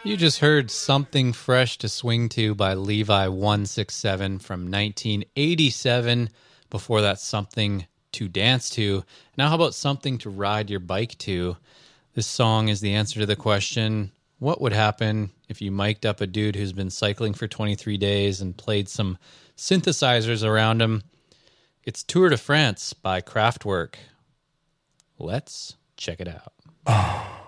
You just heard Something Fresh to Swing To by Levi 167 from 1987. Before that, Something to Dance To. Now, how about Something to Ride Your Bike To? This song is the answer to the question, what would happen if you mic'd up a dude who's been cycling for 23 days and played some synthesizers around him? It's Tour de France by Kraftwerk. Let's check it out.